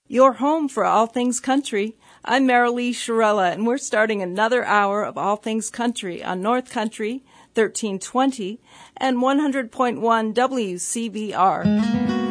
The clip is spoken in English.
your home for all things country. I'm Marilee Shirella, and we're starting another hour of All Things Country on North Country, 1320, and 100.1 WCBR.